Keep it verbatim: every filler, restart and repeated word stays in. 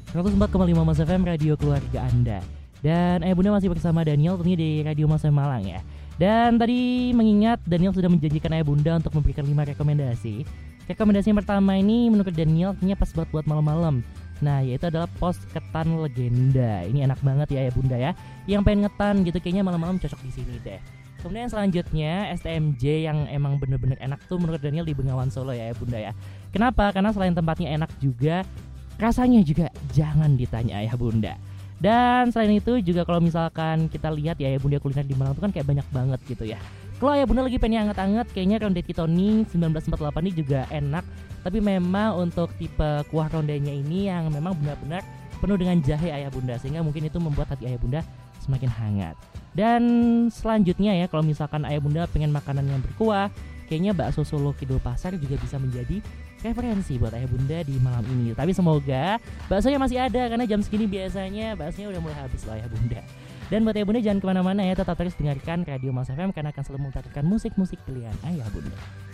seratus empat koma lima Mas F M, radio keluarga Anda. Dan Ayah Bunda masih bersama Daniel tentunya di Radio Mas F M Malang ya. Dan tadi mengingat Daniel sudah menjanjikan Ayah Bunda untuk memberikan lima rekomendasi. Rekomendasi yang pertama ini menurut Daniel ternyata pas buat buat malam-malam. Nah, yaitu adalah pos ketan legenda. Ini enak banget ya Ayah Bunda ya. Yang pengen ngetan gitu kayaknya malam-malam cocok di sini deh. Kemudian selanjutnya S T M J yang emang bener-bener enak tuh menurut Daniel di Bengawan Solo ya Ayah Bunda ya. Kenapa? Karena selain tempatnya enak juga, rasanya juga jangan ditanya Ayah Bunda. Dan selain itu juga kalau misalkan kita lihat ya Ayah Bunda kuliner di Malang itu kan kayak banyak banget gitu ya. Kalau Ayah Bunda lagi pengen anget-anget, kayaknya ronde Titoni seribu sembilan ratus empat puluh delapan ini juga enak. Tapi memang untuk tipe kuah rondenya ini yang memang benar-benar penuh dengan jahe Ayah Bunda, sehingga mungkin itu membuat hati Ayah Bunda semakin hangat. Dan selanjutnya ya, kalau misalkan Ayah Bunda pengen makanan yang berkuah, kayaknya bakso Solo Kidul Pasar juga bisa menjadi referensi buat Ayah Bunda di malam ini. Tapi semoga baksonya masih ada, karena jam segini biasanya baksonya udah mulai habis loh Ayah Bunda. Dan buat Ayah Bunda jangan kemana-mana ya, tetap terus dengarkan Radio Mas F M karena akan selalu memutarkan musik-musik pilihan Ayah Bunda.